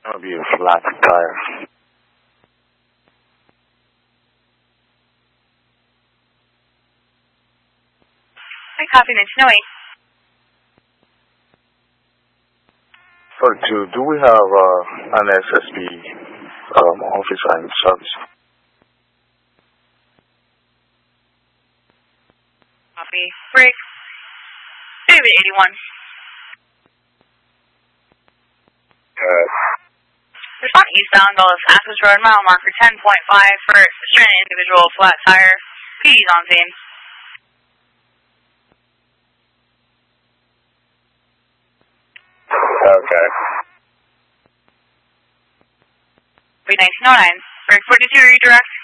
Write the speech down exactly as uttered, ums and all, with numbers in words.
It'll be a flat tire. I copy nineteen oh eight. forty-two, do we have uh, an S S B um, officer in service? Copy. Break. David eighty-one. Uh, Respond eastbound Dulles Access Road, mile marker ten point five for stranded individual, flat tire. P D's on scene. okay. nineteen oh nine. Break forty-two, redirect.